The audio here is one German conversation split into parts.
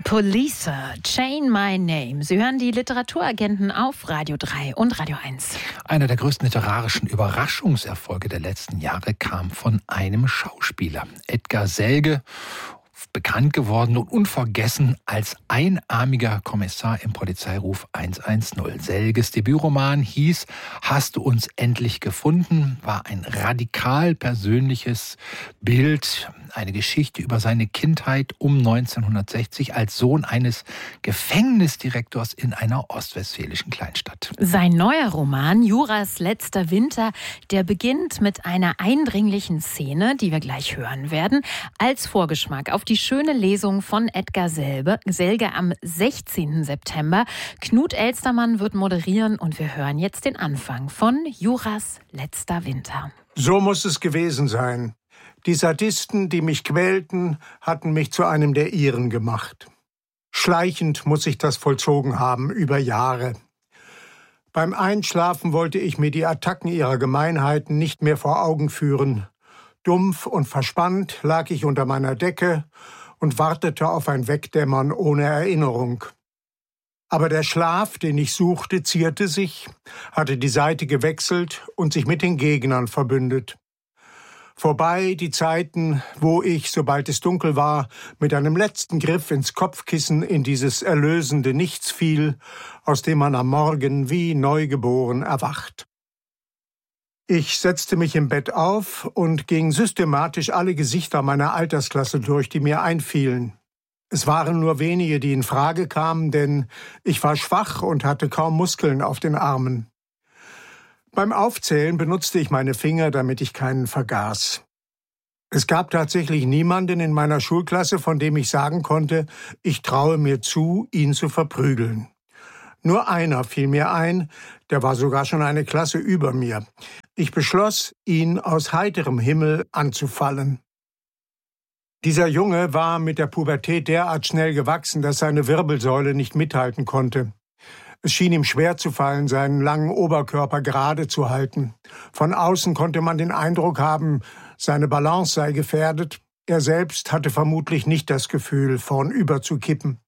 Police, Chain My Name. Sie hören die Literaturagenten auf Radio 3 und Radio 1. Einer der größten literarischen Überraschungserfolge der letzten Jahre kam von einem Schauspieler. Edgar Selge, bekannt geworden und unvergessen als einarmiger Kommissar im Polizeiruf 110. Selges Debütroman hieß »Hast du uns endlich gefunden?«, war ein radikal persönliches Bild, eine Geschichte über seine Kindheit um 1960 als Sohn eines Gefängnisdirektors in einer ostwestfälischen Kleinstadt. Sein neuer Roman »Juras letzter Winter«, der beginnt mit einer eindringlichen Szene, die wir gleich hören werden, als Vorgeschmack auf die schöne Lesung von Edgar Selge am 16. September. Knut Elstermann wird moderieren und wir hören jetzt den Anfang von Juras letzter Winter. So muss es gewesen sein. Die Sadisten, die mich quälten, hatten mich zu einem der ihren gemacht. Schleichend muss ich das vollzogen haben, über Jahre. Beim Einschlafen wollte ich mir die Attacken ihrer Gemeinheiten nicht mehr vor Augen führen. Dumpf und verspannt lag ich unter meiner Decke und wartete auf ein Wegdämmern ohne Erinnerung. Aber der Schlaf, den ich suchte, zierte sich, hatte die Seite gewechselt und sich mit den Gegnern verbündet. Vorbei die Zeiten, wo ich, sobald es dunkel war, mit einem letzten Griff ins Kopfkissen in dieses erlösende Nichts fiel, aus dem man am Morgen wie neugeboren erwacht. Ich setzte mich im Bett auf und ging systematisch alle Gesichter meiner Altersklasse durch, die mir einfielen. Es waren nur wenige, die in Frage kamen, denn ich war schwach und hatte kaum Muskeln auf den Armen. Beim Aufzählen benutzte ich meine Finger, damit ich keinen vergaß. Es gab tatsächlich niemanden in meiner Schulklasse, von dem ich sagen konnte, ich traue mir zu, ihn zu verprügeln. Nur einer fiel mir ein, der war sogar schon eine Klasse über mir. Ich beschloss, ihn aus heiterem Himmel anzufallen. Dieser Junge war mit der Pubertät derart schnell gewachsen, dass seine Wirbelsäule nicht mithalten konnte. Es schien ihm schwer zu fallen, seinen langen Oberkörper gerade zu halten. Von außen konnte man den Eindruck haben, seine Balance sei gefährdet. Er selbst hatte vermutlich nicht das Gefühl, vornüber zu kippen.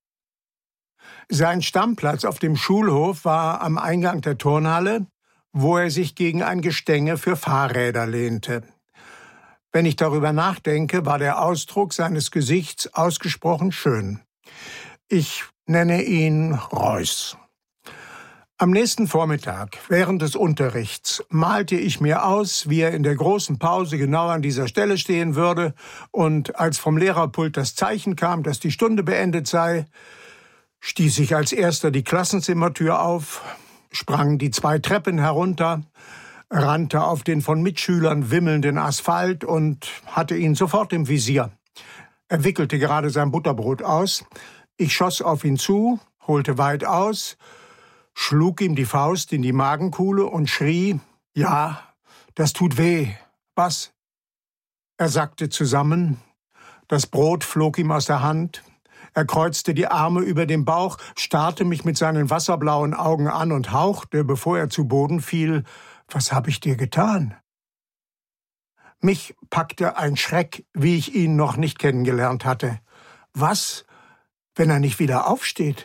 Sein Stammplatz auf dem Schulhof war am Eingang der Turnhalle, wo er sich gegen ein Gestänge für Fahrräder lehnte. Wenn ich darüber nachdenke, war der Ausdruck seines Gesichts ausgesprochen schön. Ich nenne ihn Reuß. Am nächsten Vormittag, während des Unterrichts, malte ich mir aus, wie er in der großen Pause genau an dieser Stelle stehen würde, und als vom Lehrerpult das Zeichen kam, dass die Stunde beendet sei, stieß ich als erster die Klassenzimmertür auf, sprang die 2 Treppen herunter, rannte auf den von Mitschülern wimmelnden Asphalt und hatte ihn sofort im Visier. Er wickelte gerade sein Butterbrot aus. Ich schoss auf ihn zu, holte weit aus, schlug ihm die Faust in die Magenkuhle und schrie, »Ja, das tut weh. Was?« Er sackte zusammen, das Brot flog ihm aus der Hand. Er kreuzte die Arme über dem Bauch, starrte mich mit seinen wasserblauen Augen an und hauchte, bevor er zu Boden fiel, »Was habe ich dir getan?« Mich packte ein Schreck, wie ich ihn noch nicht kennengelernt hatte. Was, wenn er nicht wieder aufsteht?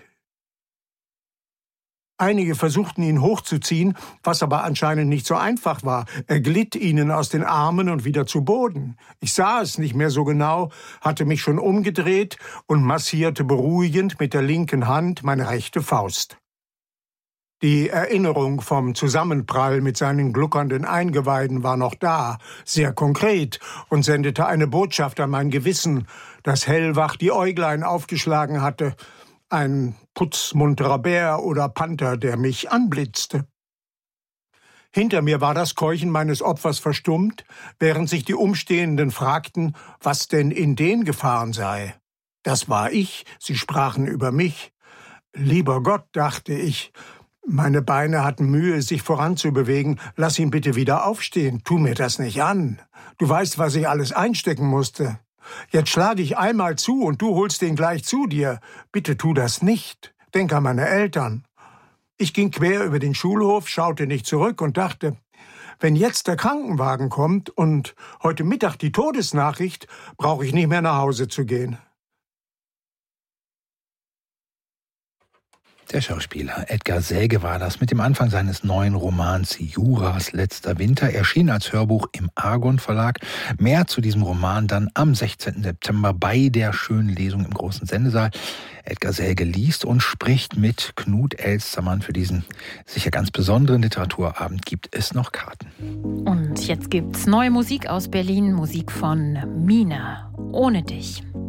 Einige versuchten, ihn hochzuziehen, was aber anscheinend nicht so einfach war. Er glitt ihnen aus den Armen und wieder zu Boden. Ich sah es nicht mehr so genau, hatte mich schon umgedreht und massierte beruhigend mit der linken Hand meine rechte Faust. Die Erinnerung vom Zusammenprall mit seinen gluckernden Eingeweiden war noch da, sehr konkret, und sendete eine Botschaft an mein Gewissen, das hellwach die Äuglein aufgeschlagen hatte. Ein putzmunterer Bär oder Panther, der mich anblitzte. Hinter mir war das Keuchen meines Opfers verstummt, während sich die Umstehenden fragten, was denn in den gefahren sei. Das war ich, sie sprachen über mich. Lieber Gott, dachte ich, meine Beine hatten Mühe, sich voranzubewegen. Lass ihn bitte wieder aufstehen, tu mir das nicht an. Du weißt, was ich alles einstecken musste. Jetzt schlage ich einmal zu und du holst den gleich zu dir. Bitte tu das nicht. Denk an meine Eltern. Ich ging quer über den Schulhof, schaute nicht zurück und dachte, wenn jetzt der Krankenwagen kommt und heute Mittag die Todesnachricht, brauche ich nicht mehr nach Hause zu gehen. Der Schauspieler Edgar Selge war das mit dem Anfang seines neuen Romans Juras letzter Winter, erschien als Hörbuch im Argon Verlag. Mehr zu diesem Roman dann am 16. September bei der schönen Lesung im großen Sendesaal. Edgar Selge liest und spricht mit Knut Elstermann. Für diesen sicher ganz besonderen Literaturabend gibt es noch Karten. Und jetzt gibt's neue Musik aus Berlin, Musik von Mina, Ohne dich.